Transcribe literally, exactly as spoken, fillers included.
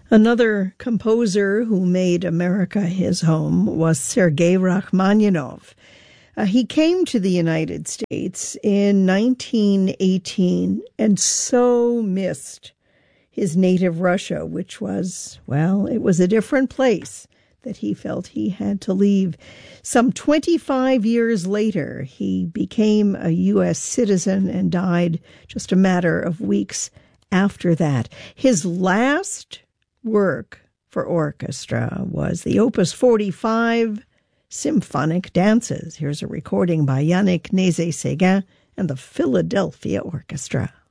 Another composer who made America his home was Sergei Rachmaninoff. Uh, he came to the United States in nineteen eighteen and so missed his native Russia, which was, well, it was a different place that he felt he had to leave. Some twenty-five years later, he became a U S citizen and died just a matter of weeks after that. His last work for orchestra was the Opus forty-five Symphonic Dances. Here's a recording by Yannick Nézet-Séguin and the Philadelphia Orchestra.